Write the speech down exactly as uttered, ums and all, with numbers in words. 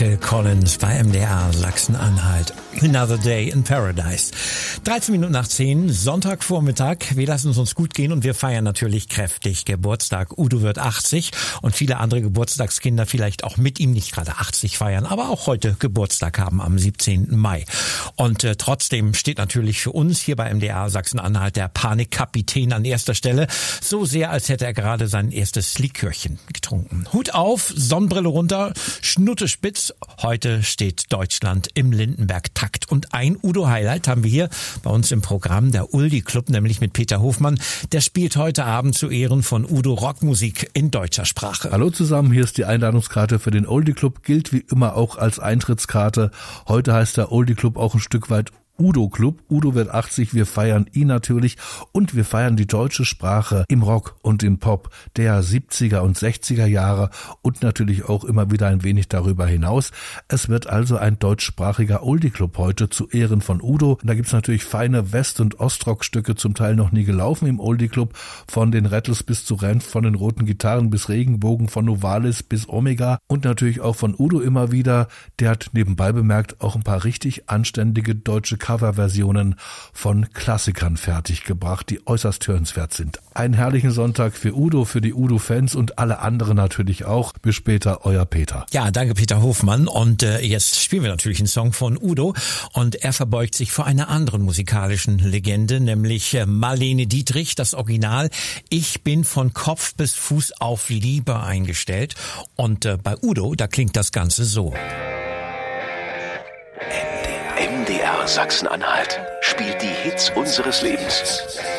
Phil Collins bei M D R Sachsen-Anhalt. Another Day in Paradise. dreizehn Minuten nach zehn, Sonntagvormittag. Wir lassen es uns gut gehen und wir feiern natürlich kräftig Geburtstag. Udo wird achtzig und viele andere Geburtstagskinder vielleicht auch mit ihm nicht gerade achtzig feiern, aber auch heute Geburtstag haben am siebzehnten Mai. Und äh, trotzdem steht natürlich für uns hier bei M D R Sachsen-Anhalt der Panikkapitän an erster Stelle. So sehr, als hätte er gerade sein erstes Likörchen getrunken. Hut auf, Sonnenbrille runter, Schnutte spitz. Heute steht Deutschland im Lindenberg-Takt. Und ein Udo-Highlight haben wir hier bei uns im Programm, der Oldie Club, nämlich mit Peter Hofmann. Der spielt heute Abend zu Ehren von Udo Rockmusik in deutscher Sprache. Hallo zusammen, hier ist die Einladungskarte für den Oldie Club, gilt wie immer auch als Eintrittskarte. Heute heißt der Oldie Club auch ein Stück weit Udo Club. Udo wird achtzig, wir feiern ihn natürlich und wir feiern die deutsche Sprache im Rock und im Pop der siebziger und sechziger Jahre und natürlich auch immer wieder ein wenig darüber hinaus. Es wird also ein deutschsprachiger Oldie Club heute zu Ehren von Udo. Da gibt's natürlich feine West- und Ostrock-Stücke, zum Teil noch nie gelaufen im Oldie Club, von den Rattles bis zu Renf, von den Roten Gitarren bis Regenbogen, von Novalis bis Omega und natürlich auch von Udo immer wieder. Der hat nebenbei bemerkt auch ein paar richtig anständige deutsche Coverversionen von Klassikern fertiggebracht, die äußerst hörenswert sind. Einen herrlichen Sonntag für Udo, für die Udo-Fans und alle anderen natürlich auch. Bis später, euer Peter. Ja, danke Peter Hofmann. Und äh, jetzt spielen wir natürlich einen Song von Udo. Und er verbeugt sich vor einer anderen musikalischen Legende, nämlich äh, Marlene Dietrich, das Original. Ich bin von Kopf bis Fuß auf Liebe eingestellt. Und äh, bei Udo, da klingt das Ganze so. M D R Sachsen-Anhalt spielt die Hits unseres Lebens.